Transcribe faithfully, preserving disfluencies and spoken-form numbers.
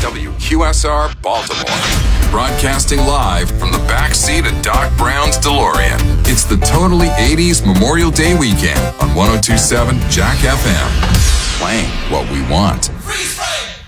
W Q S R Baltimore. Broadcasting live from the backseat of Doc Brown's DeLorean. It's the Totally eighties Memorial Day weekend on one oh two point seven Jack F M. Playing what we want.